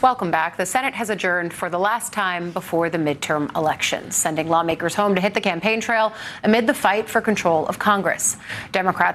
Welcome back. The Senate has adjourned for the last time before the midterm elections, sending lawmakers home to hit the campaign trail amid the fight for control of Congress. Democrats